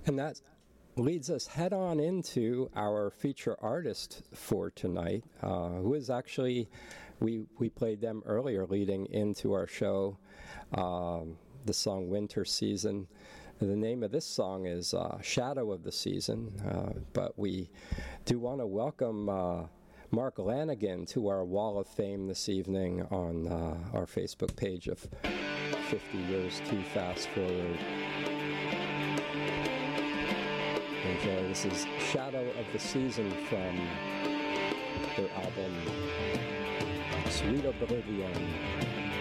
And that leads us head on into our feature artist for tonight, who is actually, we played them earlier leading into our show, the song Winter Season. The name of this song is Shadow of the Season, but we do want to welcome Mark Lanigan to our Wall of Fame this evening on our Facebook page of 50 Years Too Fast Forward. Enjoy. This is Shadow of the Season from their album Sweet Oblivion.